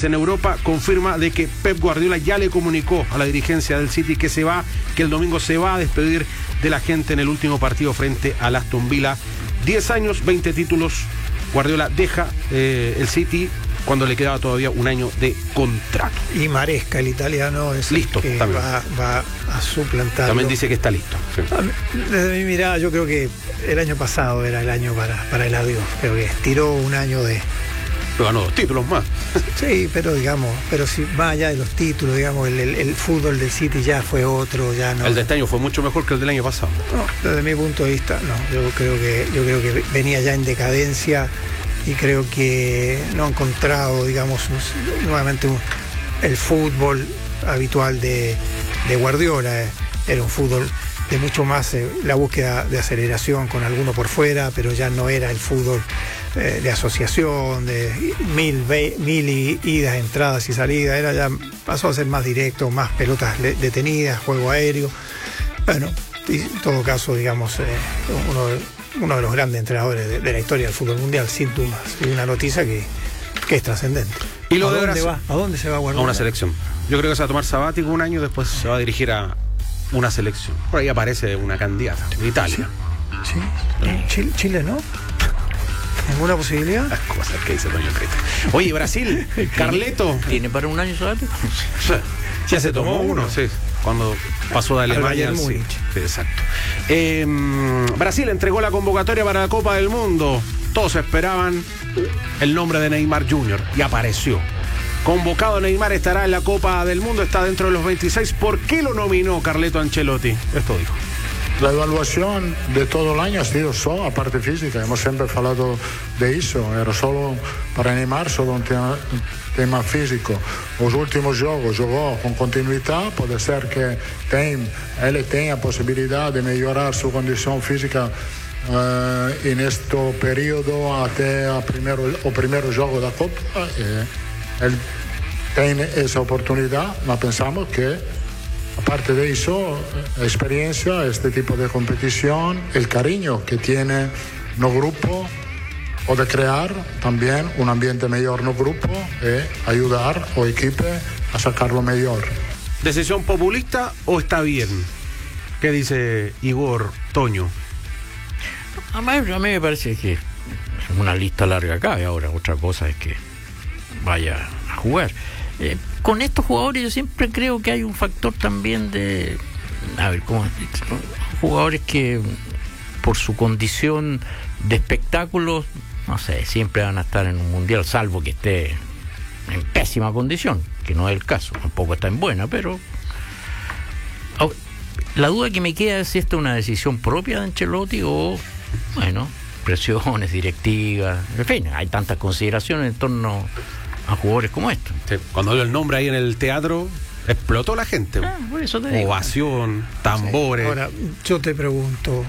noticias en Europa confirma de que Pep Guardiola ya le comunicó a la dirigencia del City que el domingo se va a despedir de la gente en el último partido frente al Aston Villa. 10 años, 20 títulos. Guardiola deja el City cuando le quedaba todavía un año de contrato. Y Maresca, el italiano, es listo, el que va a suplantar. También dice que está listo. Sí. Desde mi mirada, yo creo que el año pasado era el año para el adiós. Creo que estiró un año de... Pero ganó 2 títulos más. Sí, pero si más allá de los títulos, digamos, el fútbol del City ya fue otro, ya no. El de este año fue mucho mejor que el del año pasado. No, desde mi punto de vista, no. Yo creo que venía ya en decadencia y creo que no ha encontrado, digamos, nuevamente el fútbol habitual de Guardiola. Era un fútbol de mucho más la búsqueda de aceleración con alguno por fuera, pero ya no era el fútbol de asociación, de mil idas, entradas y salidas. Pasó a ser más directo, más pelotas detenidas, juego aéreo. Bueno, en todo caso, digamos, uno de los grandes entrenadores de la historia del fútbol mundial, sin dudas. Y una noticia que es trascendente. ¿Y lo ¿A de dónde va? ¿A dónde se va a guardar? A una selección. Yo creo que se va a tomar sabático un año, después se va a dirigir a una selección. Por ahí aparece una candidata, Italia. Sí. Chile, ¿no? ¿Ninguna posibilidad? Las cosas que dice Doña Creta. Oye, Brasil, Carleto. ¿Tiene para un año sabático? Ya se tomó uno, sí. Cuando pasó de Alemania al Múnich. Sí, exacto. Brasil entregó la convocatoria para la Copa del Mundo. Todos esperaban el nombre de Neymar Jr. y apareció. Convocado Neymar estará en la Copa del Mundo, está dentro de los 26. ¿Por qué lo nominó Carleto Ancelotti? Esto dijo. La evaluación de todo el año ha sido solo a parte física, hemos sempre hablado de eso, era solo para Neymar, solo un tema físico. Los últimos juegos jugó con continuidad, puede ser que él tenga posibilidad de mejorar su condición física en este periodo hasta el primer juego de la Copa. Él tiene esa oportunidad, pero pensamos que aparte de eso, experiencia, este tipo de competición, el cariño que tiene no grupo, o de crear también un ambiente mejor no grupo y ayudar o equipo a sacarlo mejor. ¿Decisión populista o está bien? ¿Qué dice Igor Toño? A mí me parece que es una lista larga acá y ahora otra cosa es que vaya a jugar. Con estos jugadores yo siempre creo que hay un factor también de jugadores que por su condición de espectáculo, no sé, siempre van a estar en un mundial, salvo que esté en pésima condición, que no es el caso, tampoco está en buena, pero la duda que me queda es si esta es una decisión propia de Ancelotti o, bueno, presiones, directivas, en fin, hay tantas consideraciones en torno a jugadores como estos. Sí, cuando dio el nombre ahí en el teatro, explotó la gente. Por eso te digo. Ovación, tambores. Sí. Ahora, yo te pregunto,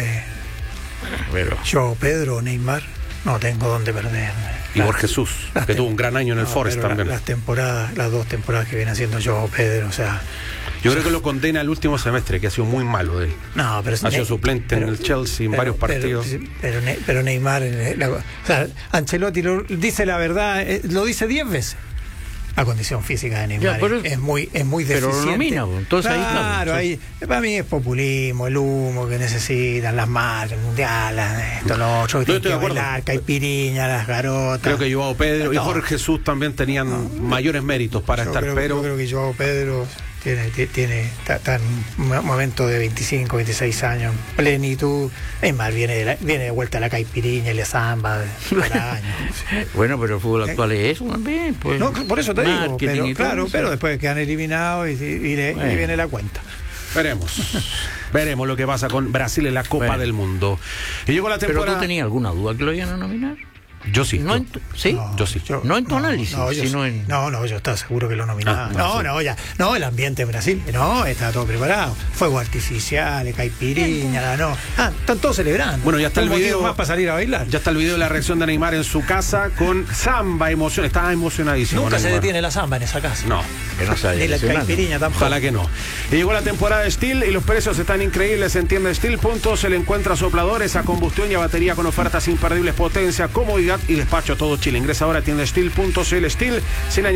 yo, Pedro, Neymar, no tengo dónde perderme. Y Jorge Jesús, que tuvo un gran año en el Forest también. Las 2 temporadas que viene haciendo yo, Pedro, o sea... Yo creo que lo condena el último semestre, que ha sido muy malo de él. No, pero ha sido suplente en el Chelsea en varios partidos. Pero Neymar, o sea, Ancelotti dice la verdad, lo dice 10 veces. La condición física de Neymar es muy deficiente. Pero lo nomina, entonces claro, ahí para mí es populismo, el humo que necesitan las marcas, el mundial, esto, lo otro, que tienen que bailar, caipiriña, las garotas. Creo que Joao Pedro y Jorge Jesús también tenían mayores méritos para estar, pero... Yo creo que Joao Pedro está en un momento de 25, 26 años, plenitud. Es más, viene de vuelta a la caipiriña y la zamba cada año. Bueno, pero el fútbol actual es eso también, pues. No, por eso te digo, pero después quedan eliminados y viene la cuenta. Veremos lo que pasa con Brasil en la Copa del Mundo. Y llegó la temporada... ¿Pero tú tenías alguna duda que lo iban a nominar? Yo sí. ¿Sí? Yo sí. No en tu análisis, sino en... No, yo estaba seguro que lo nominaba. El ambiente en Brasil, está todo preparado. Fuego artificial, caipiriña, están todos celebrando. Bueno, ya está el video más para salir a bailar. Ya está el video de la reacción de Neymar en su casa con samba, emoción. Estaba emocionadísimo. Nunca Neymar. se detiene la zamba en esa casa. No, que no se ni la caipiriña tampoco. Ojalá que no. Y llegó la temporada de Steel y los precios están increíbles en tienda Steel. Se le encuentra sopladores a combustión y a batería con ofertas imperdibles, potencia, comodidad y despacho a todo Chile. Ingresa ahora a tiendasteel.cl. Steel, sin